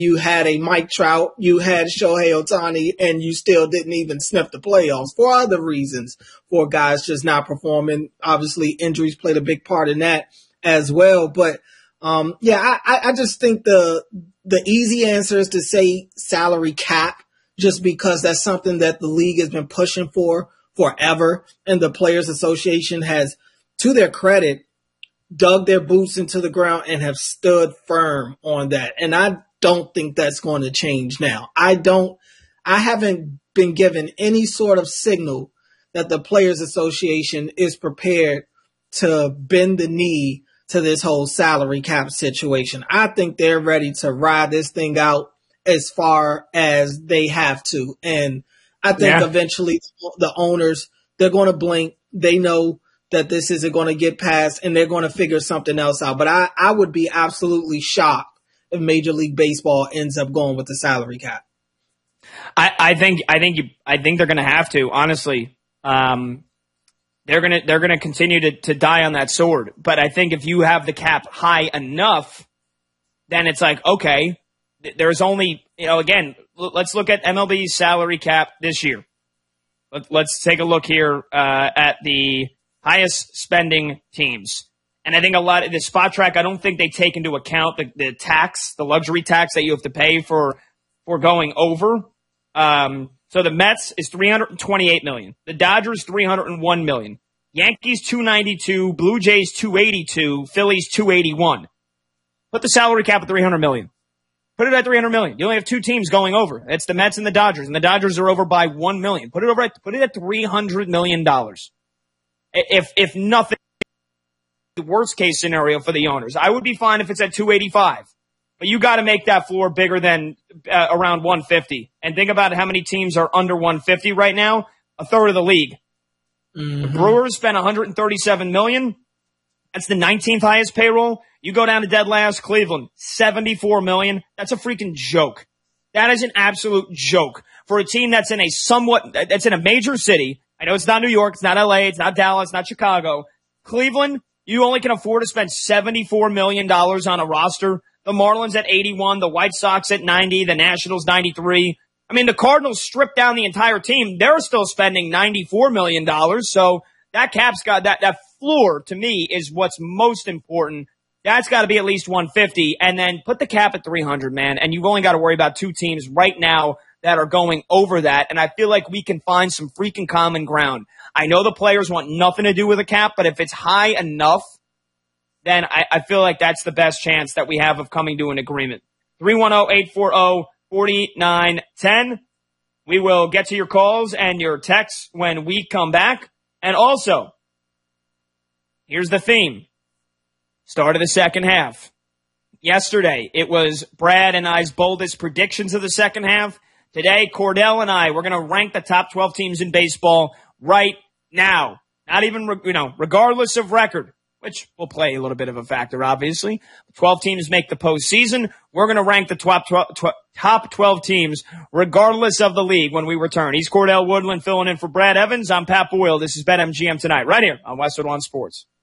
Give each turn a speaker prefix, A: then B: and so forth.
A: You had a Mike Trout, you had Shohei Ohtani, and you still didn't even sniff the playoffs for other reasons, for guys just not performing. Obviously, injuries played a big part in that as well. But I just think the easy answer is to say salary cap, just because that's something that the league has been pushing for forever, and the Players Association has, to their credit, dug their boots into the ground and have stood firm on that. And I don't think that's going to change now. I haven't been given any sort of signal that the Players Association is prepared to bend the knee to this whole salary cap situation. I think they're ready to ride this thing out as far as they have to. And I think eventually the owners, they're going to blink. They know that this isn't going to get passed, and they're going to figure something else out. But I would be absolutely shocked if Major League Baseball ends up going with the salary cap.
B: I think they're going to have to, honestly. They're going to continue to die on that sword. But I think if you have the cap high enough, then it's like, okay, there's only, again, let's look at MLB's salary cap this year. Let's take a look here at the highest spending teams. And I think a lot of the Spot Track, I don't think they take into account the tax, the luxury tax that you have to pay for going over. So the Mets is $328 million. The Dodgers, $301 million. Yankees, $292. Blue Jays, $282. Phillies, $281. Put the salary cap at $300 million. Put it at $300 million. You only have two teams going over. It's the Mets and the Dodgers. And the Dodgers are over by $1 million. Put it at $300 million. If nothing, the worst case scenario for the owners. I would be fine if it's at 285. But you got to make that floor bigger than around 150. And think about how many teams are under 150 right now. A third of the league. Mm-hmm. The Brewers spent $137 million. That's the 19th highest payroll. You go down to dead last, Cleveland, $74 million. That's a freaking joke. That is an absolute joke for a team that's in a major city. I know it's not New York, it's not LA, it's not Dallas, it's not Chicago. Cleveland, you only can afford to spend $74 million on a roster. The Marlins at 81, the White Sox at 90, the Nationals 93. I mean, the Cardinals stripped down the entire team. They're still spending $94 million. So that cap's got that floor to me is what's most important. That's got to be at least 150, and then put the cap at 300, man. And you've only got to worry about two teams right now that are going over that. And I feel like we can find some freaking common ground. I know the players want nothing to do with the cap, but if it's high enough, then I feel like that's the best chance that we have of coming to an agreement. 310-840-4910. We will get to your calls and your texts when we come back. And also, here's the theme. Start of the second half. Yesterday, it was Brad and I's boldest predictions of the second half. Today, Cordell and I, we're going to rank the top 12 teams in baseball right now. Not even, regardless of record, which will play a little bit of a factor, obviously. 12 teams make the postseason. We're going to rank the top 12 teams regardless of the league when we return. He's Cordell Woodland filling in for Brad Evans. I'm Pat Boyle. This is BetMGM Tonight right here on Westwood One Sports.